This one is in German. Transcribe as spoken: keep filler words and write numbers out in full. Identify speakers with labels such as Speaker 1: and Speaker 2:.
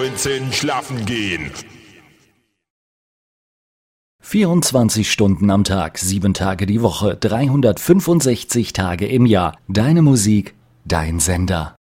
Speaker 1: neunzehn schlafen gehen.
Speaker 2: vierundzwanzig Stunden am Tag, sieben Tage die Woche, dreihundertfünfundsechzig Tage im Jahr. Deine Musik, dein Sender.